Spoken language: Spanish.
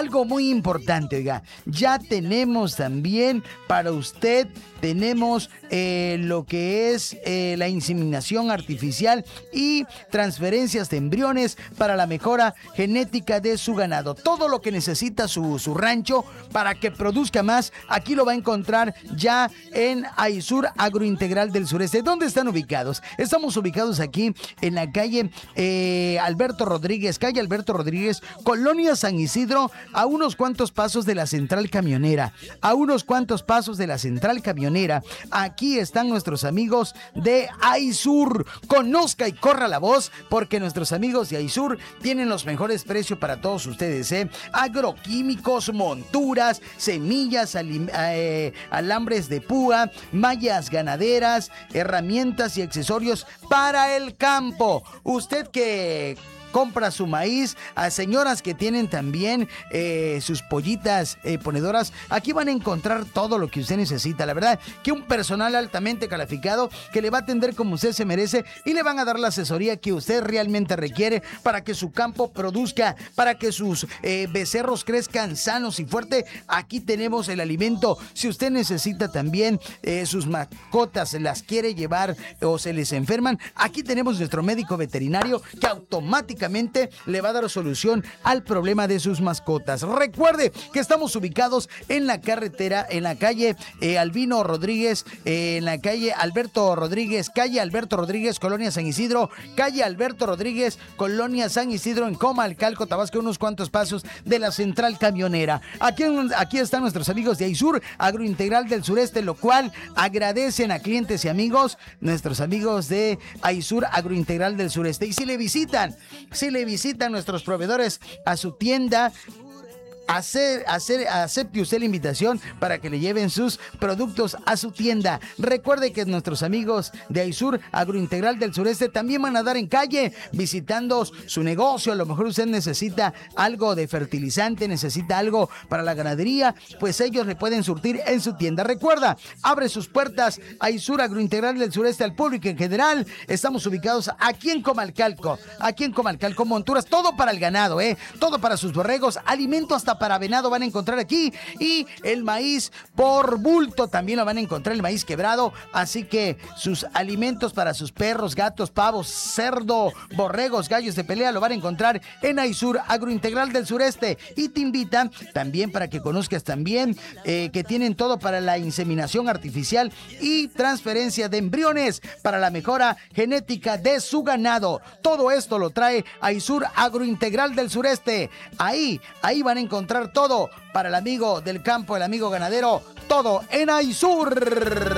algo muy importante, oiga, ya tenemos también para usted, tenemos lo que es la inseminación artificial y transferencias de embriones para la mejora genética de su ganado. Todo lo que necesita su rancho para que produzca más, aquí lo va a encontrar ya en Aysur Agrointegral del Sureste. ¿Dónde están ubicados? Estamos ubicados aquí en la calle Alberto Rodríguez, Colonia San Isidro, a unos cuantos pasos de la central camionera. Aquí están nuestros amigos de Aysur. Conozca y corra la voz, porque nuestros amigos de Aysur tienen los mejores precios para todos ustedes, agroquímicos, monturas, semillas, alambres de púa, mallas ganaderas, herramientas y accesorios para el campo. Usted que compra su maíz, a señoras que tienen también sus pollitas ponedoras, aquí van a encontrar todo lo que usted necesita. La verdad que un personal altamente calificado que le va a atender como usted se merece y le van a dar la asesoría que usted realmente requiere para que su campo produzca, para que sus becerros crezcan sanos y fuertes. Aquí tenemos el alimento. Si usted necesita también sus mascotas, se las quiere llevar o se les enferman, aquí tenemos nuestro médico veterinario que automáticamente le va a dar solución al problema de sus mascotas. Recuerde que estamos ubicados en la carretera, en la calle Albino Rodríguez, en la calle Alberto Rodríguez, Colonia San Isidro, calle Alberto Rodríguez, Colonia San Isidro, en Comalcalco, Tabasco, unos cuantos pasos de la central camionera. Aquí están nuestros amigos de Aysur Agrointegral del Sureste, lo cual agradecen a clientes y amigos, nuestros amigos de Aysur Agrointegral del Sureste. Y si le visitan nuestros proveedores a su tienda, acepte usted la invitación para que le lleven sus productos a su tienda. Recuerde que nuestros amigos de Aysur Agrointegral del Sureste también van a dar en calle visitando su negocio. A lo mejor usted necesita algo de fertilizante, necesita algo para la ganadería, pues ellos le pueden surtir en su tienda. Recuerda, abre sus puertas Aysur Agrointegral del Sureste al público en general. Estamos ubicados aquí en Comalcalco, monturas, todo para el ganado, todo para sus borregos, alimento hasta para venado van a encontrar aquí, y el maíz por bulto también lo van a encontrar, el maíz quebrado. Así que sus alimentos para sus perros, gatos, pavos, cerdo, borregos, gallos de pelea lo van a encontrar en Aysur Agrointegral del Sureste. Y te invitan también para que conozcas también que tienen todo para la inseminación artificial y transferencia de embriones para la mejora genética de su ganado. Todo esto lo trae Aysur Agrointegral del Sureste. Ahí van a encontrar todo para el amigo del campo, el amigo ganadero, todo en Aysur.